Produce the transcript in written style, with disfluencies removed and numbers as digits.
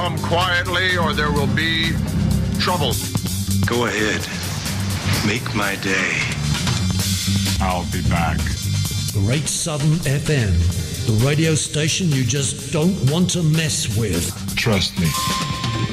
come quietly or there will be trouble. Go ahead. Make my day. I'll be back. Great Southern FM, the radio station you just don't want to mess with. Trust me.